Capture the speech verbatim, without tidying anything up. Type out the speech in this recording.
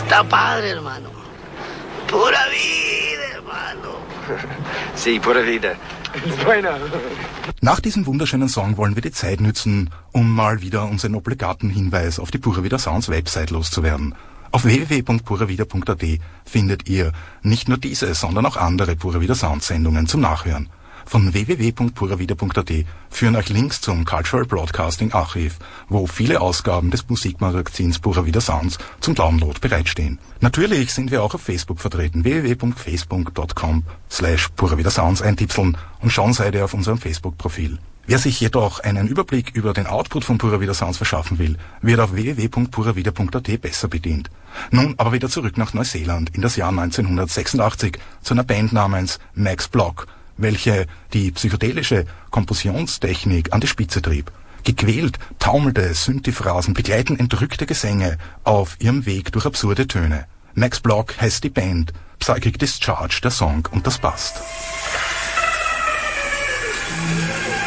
Está padre, hermano. Pura vida, hermano. Sí, pura vida. Bueno. Nach diesem wunderschönen Song wollen wir die Zeit nützen, um mal wieder unseren obligaten Hinweis auf die Pura Vida Sounds Website loszuwerden. Auf w w w punkt pura vida punkt a t findet ihr nicht nur diese, sondern auch andere Pura Vida Sound Sendungen zum Nachhören. Von w w w punkt pura vida punkt a t führen euch Links zum Cultural Broadcasting Archiv, wo viele Ausgaben des Musikmagazins Pura Vida Sounds zum Download bereitstehen. Natürlich sind wir auch auf Facebook vertreten. w w w punkt facebook punkt com slash pura vida sounds eintipseln und schon seid ihr auf unserem Facebook-Profil. Wer sich jedoch einen Überblick über den Output von Pura Vida Sounds verschaffen will, wird auf w w w punkt pura vida punkt a t besser bedient. Nun aber wieder zurück nach Neuseeland in das Jahr neunzehnhundertsechsundachtzig zu einer Band namens Max Block, welche die psychedelische Kompositionstechnik an die Spitze trieb. Gequält taumelnde Synthi-Phrasen begleiten entrückte Gesänge auf ihrem Weg durch absurde Töne. Max Block heißt die Band, Psychic Discharge der Song und das passt.